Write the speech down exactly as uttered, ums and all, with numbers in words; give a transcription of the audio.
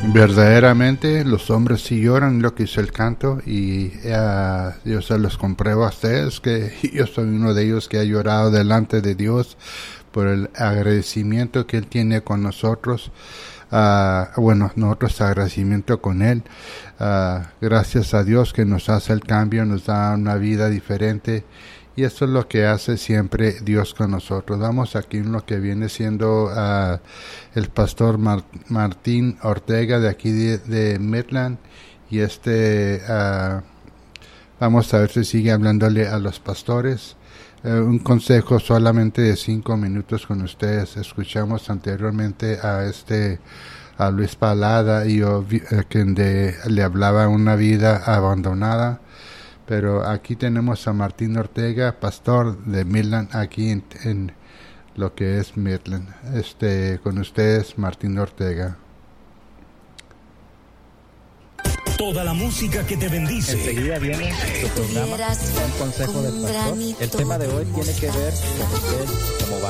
Verdaderamente los hombres sí lloran, lo que dice el canto, y uh, yo se los compruebo a ustedes que yo soy uno de ellos que ha llorado delante de Dios por el agradecimiento que Él tiene con nosotros. Uh, bueno, nosotros agradecimiento con Él. Uh, gracias a Dios que nos hace el cambio, nos da una vida diferente. Y eso es lo que hace siempre Dios con nosotros. Vamos aquí en lo que viene siendo uh, el pastor Mar- Martín Ortega de aquí de, de Midland. Y este, uh, vamos a ver si sigue hablándole a los pastores. Uh, un consejo solamente de cinco minutos con ustedes. Escuchamos anteriormente a este, a Luis Palada, y yo, uh, que de, le hablaba una vida abandonada. Pero aquí tenemos a Martín Ortega, pastor de Midland, aquí en, en lo que es Midland. Este, con ustedes, Martín Ortega. Toda la música que te bendice. Enseguida viene nuestro programa, un consejo del pastor. El tema de hoy tiene que ver con usted como